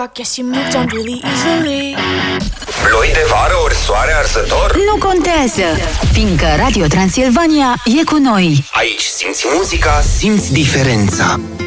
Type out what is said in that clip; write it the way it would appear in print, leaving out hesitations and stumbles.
guess you moved on really easily. Ploi de vară ori soare arzător? Nu contează, fiindcă Radio Transilvania e cu noi. Aici simți muzica, simți diferența.